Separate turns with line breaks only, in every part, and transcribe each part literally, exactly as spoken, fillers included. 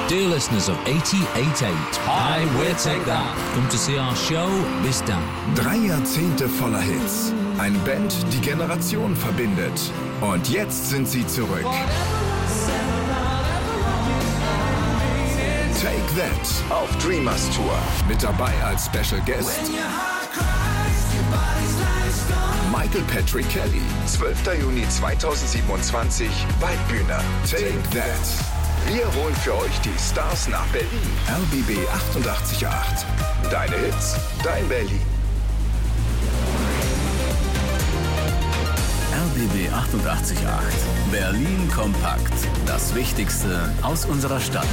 Dear listeners of eighty-eight point eight, hi, we'll take that. Come to see our show, bis dann.
Drei Jahrzehnte voller Hits. Eine Band, die Generationen verbindet. Und jetzt sind sie zurück. Take That auf Dreamers Tour. Mit dabei als Special Guest Michael Patrick Kelly. zwölfter Juni zweitausendsiebenundzwanzig, Waldbühne. Take That. Wir holen für euch die Stars nach Berlin. R B B achtundachtzig Komma acht. Deine Hits, dein Berlin.
R B B achtundachtzig Komma acht. Berlin kompakt. Das Wichtigste aus unserer Stadt.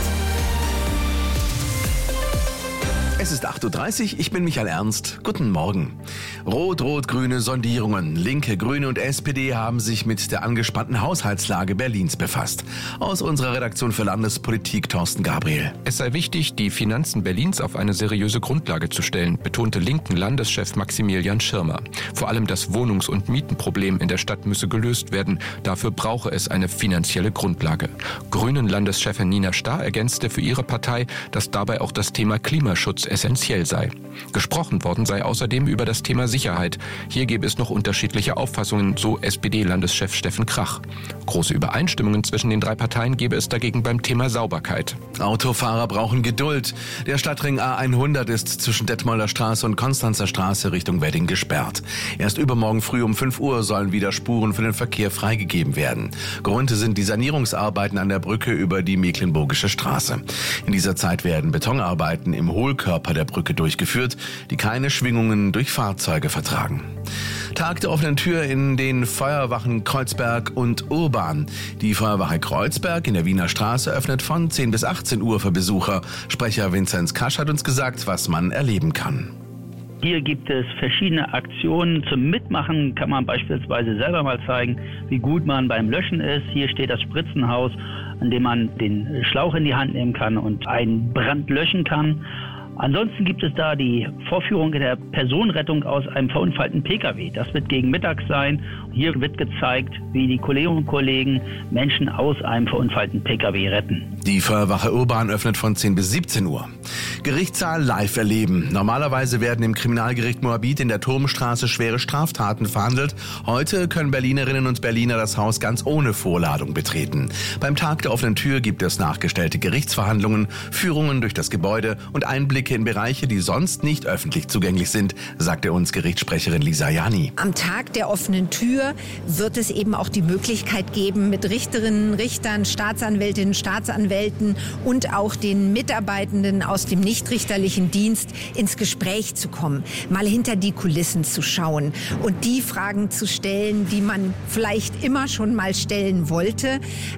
Es ist acht Uhr dreißig, ich bin Michael Ernst. Guten Morgen. Rot-Rot-Grüne Sondierungen. Linke, Grüne und S P D haben sich mit der angespannten Haushaltslage Berlins befasst. Aus unserer Redaktion für Landespolitik Thorsten Gabriel.
Es sei wichtig, die Finanzen Berlins auf eine seriöse Grundlage zu stellen, betonte linken Landeschef Maximilian Schirmer. Vor allem das Wohnungs- und Mietenproblem in der Stadt müsse gelöst werden. Dafür brauche es eine finanzielle Grundlage. Grünen Landeschefin Nina Starr ergänzte für ihre Partei, dass dabei auch das Thema Klimaschutz essentiell sei. Gesprochen worden sei außerdem über das Thema Sicherheit. Hier gäbe es noch unterschiedliche Auffassungen, so S P D-Landeschef Steffen Krach. Große Übereinstimmungen zwischen den drei Parteien gäbe es dagegen beim Thema Sauberkeit.
Autofahrer brauchen Geduld. Der Stadtring A hundert ist zwischen Detmolder Straße und Konstanzer Straße Richtung Wedding gesperrt. Erst übermorgen früh um fünf Uhr sollen wieder Spuren für den Verkehr freigegeben werden. Grund sind die Sanierungsarbeiten an der Brücke über die Mecklenburgische Straße. In dieser Zeit werden Betonarbeiten im Hohlkörper der Brücke durchgeführt, die keine Schwingungen durch Fahrzeuge vertragen. Tag der offenen Tür in den Feuerwachen Kreuzberg und Urban. Die Feuerwache Kreuzberg in der Wiener Straße öffnet von zehn bis achtzehn Uhr für Besucher. Sprecher Vinzenz Kasch hat uns gesagt, was man erleben kann.
Hier gibt es verschiedene Aktionen. Zum Mitmachen kann man beispielsweise selber mal zeigen, wie gut man beim Löschen ist. Hier steht das Spritzenhaus, an dem man den Schlauch in die Hand nehmen kann und einen Brand löschen kann. Ansonsten gibt es da die Vorführung der Personenrettung aus einem verunfallten Pkw. Das wird gegen Mittag sein. Hier wird gezeigt, wie die Kolleginnen und Kollegen Menschen aus einem verunfallten Pkw retten.
Die Feuerwache Urban öffnet von zehn bis siebzehn Uhr. Gerichtssaal live erleben. Normalerweise werden im Kriminalgericht Moabit in der Turmstraße schwere Straftaten verhandelt. Heute können Berlinerinnen und Berliner das Haus ganz ohne Vorladung betreten. Beim Tag der offenen Tür gibt es nachgestellte Gerichtsverhandlungen, Führungen durch das Gebäude und Einblicke in Bereiche, die sonst nicht öffentlich zugänglich sind, sagte uns Gerichtssprecherin Lisa Jani.
Am Tag der offenen Tür wird es eben auch die Möglichkeit geben, mit Richterinnen, Richtern, Staatsanwältinnen, Staatsanwälten und auch den Mitarbeitenden aus dem nichtrichterlichen Dienst ins Gespräch zu kommen, mal hinter die Kulissen zu schauen und die Fragen zu stellen, die man vielleicht immer schon mal stellen wollte,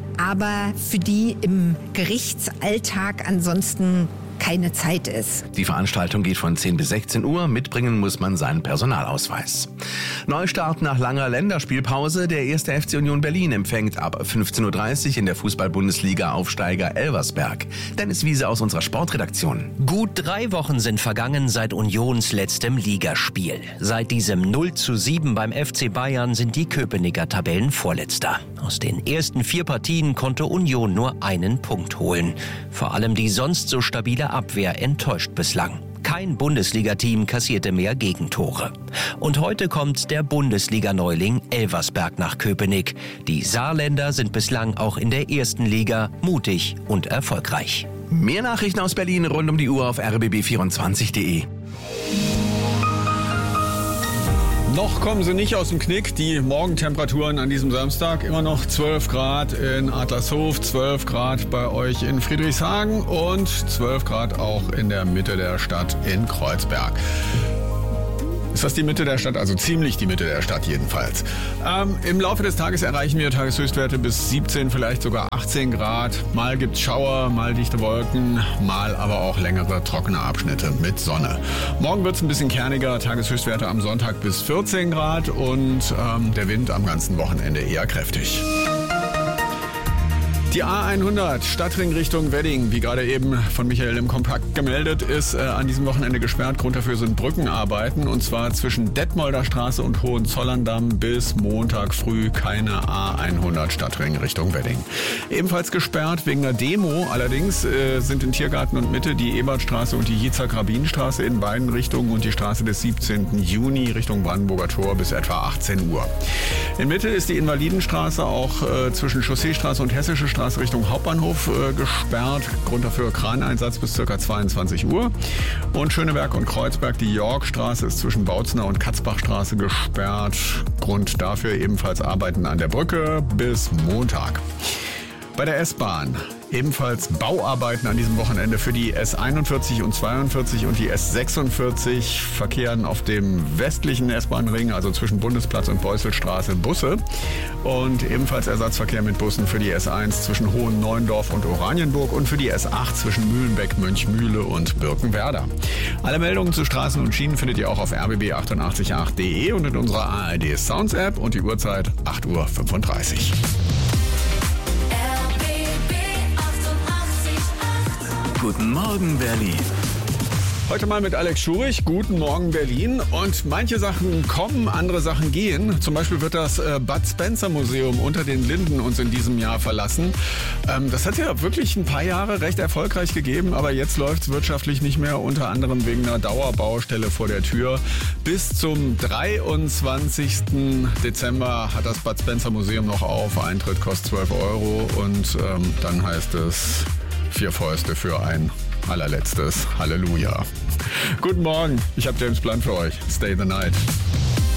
aber für die im Gerichtsalltag ansonsten keine Zeit ist.
Die Veranstaltung geht von zehn bis sechzehn Uhr. Mitbringen muss man seinen Personalausweis. Neustart nach langer Länderspielpause. Der erste F C Union Berlin empfängt ab fünfzehn Uhr dreißig in der Fußball-Bundesliga Aufsteiger Elversberg. Dennis Wiese aus unserer Sportredaktion.
Gut drei Wochen sind vergangen seit Unions letztem Ligaspiel. Seit diesem null zu sieben beim F C Bayern sind die Köpenicker Tabellenvorletzter. Aus den ersten vier Partien konnte Union nur einen Punkt holen. Vor allem die sonst so stabile Abwehr enttäuscht bislang. Kein Bundesliga-Team kassierte mehr Gegentore. Und heute kommt der Bundesliga-Neuling Elversberg nach Köpenick. Die Saarländer sind bislang auch in der ersten Liga mutig und erfolgreich.
Mehr Nachrichten aus Berlin rund um die Uhr auf r b b vierundzwanzig punkt de.
Noch kommen sie nicht aus dem Knick. Die Morgentemperaturen an diesem Samstag immer noch zwölf Grad in Adlershof, zwölf Grad bei euch in Friedrichshagen und zwölf Grad auch in der Mitte der Stadt in Kreuzberg. Ist das die Mitte der Stadt? Also ziemlich die Mitte der Stadt jedenfalls. Ähm, Im Laufe des Tages erreichen wir Tageshöchstwerte bis siebzehn, vielleicht sogar achtzehn Grad. Mal gibt's Schauer, mal dichte Wolken, mal aber auch längere trockene Abschnitte mit Sonne. Morgen wird's ein bisschen kerniger, Tageshöchstwerte am Sonntag bis vierzehn Grad und ähm, der Wind am ganzen Wochenende eher kräftig. Die A hundert, Stadtring Richtung Wedding, wie gerade eben von Michael im Kompakt gemeldet, ist äh, an diesem Wochenende gesperrt. Grund dafür sind Brückenarbeiten, und zwar zwischen Detmolder Straße und Hohenzollern-Damm bis Montag früh keine A hundert Stadtring Richtung Wedding. Ebenfalls gesperrt wegen einer Demo, allerdings äh, sind in Tiergarten und Mitte die Ebertstraße und die Jitzak-Rabin-Straße in beiden Richtungen und die Straße des siebzehnten Juni Richtung Brandenburger Tor bis etwa achtzehn Uhr. In Mitte ist die Invalidenstraße auch äh, zwischen Chausseestraße und Hessische Straße Richtung Hauptbahnhof äh, gesperrt. Grund dafür Kraneinsatz bis ca. zweiundzwanzig Uhr. Und Schöneberg und Kreuzberg, die Yorkstraße ist zwischen Bautzner und Katzbachstraße gesperrt. Grund dafür ebenfalls Arbeiten an der Brücke bis Montag. Bei der S-Bahn ebenfalls Bauarbeiten an diesem Wochenende für die S einundvierzig und zweiundvierzig und die S sechsundvierzig verkehren auf dem westlichen S-Bahn-Ring, also zwischen Bundesplatz und Beusselstraße, Busse. Und ebenfalls Ersatzverkehr mit Bussen für die S eins zwischen Hohen Neuendorf und Oranienburg und für die S acht zwischen Mühlenbeck, Mönchmühle und Birkenwerder. Alle Meldungen zu Straßen und Schienen findet ihr auch auf r b b achtundachtzig punkt acht punkt d e und in unserer A R D Sounds App, und die Uhrzeit acht Uhr fünfunddreißig.
Guten Morgen, Berlin.
Heute mal mit Alex Schurich. Guten Morgen, Berlin. Und manche Sachen kommen, andere Sachen gehen. Zum Beispiel wird das äh, Bud Spencer Museum unter den Linden uns in diesem Jahr verlassen. Ähm, das hat ja wirklich ein paar Jahre recht erfolgreich gegeben, aber jetzt läuft es wirtschaftlich nicht mehr, unter anderem wegen einer Dauerbaustelle vor der Tür. Bis zum dreiundzwanzigsten Dezember hat das Bud Spencer Museum noch auf. Eintritt kostet zwölf Euro und ähm, dann heißt es vier Fäuste für ein allerletztes Halleluja. Guten Morgen, ich habe James Blunt für euch. Stay the night.